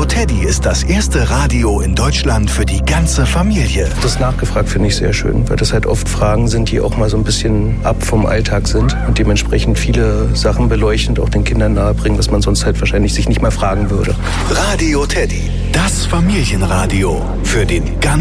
Radio Teddy ist das erste Radio in Deutschland für die ganze Familie. Das nachgefragt finde ich sehr schön, weil das halt oft Fragen sind, die auch mal so ein bisschen ab vom Alltag sind und dementsprechend viele Sachen beleuchtend auch den Kindern nahebringen, was man sonst halt wahrscheinlich sich nicht mal fragen würde. Radio Teddy, das Familienradio für den ganzen